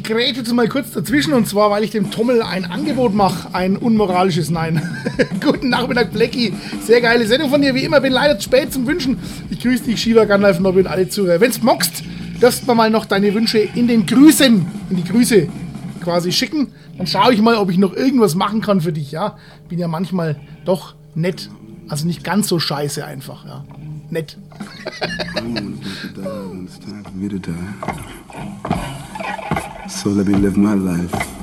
gräte jetzt mal kurz dazwischen und zwar, weil ich dem Tommel ein Angebot mache, ein unmoralisches Nein. Guten Nachmittag, Blackie. Sehr geile Sendung von dir, wie immer. Bin leider zu spät zum Wünschen. Ich grüße dich, Shiva, Gandalf, Nobby und alle Zuhörer. Wenn's magst, darfst du mal noch deine Wünsche in die Grüße quasi schicken. Dann schaue ich mal, ob ich noch irgendwas machen kann für dich, ja. Bin ja manchmal doch nett. Also nicht ganz so scheiße einfach, ja. Nett. So let me live my life.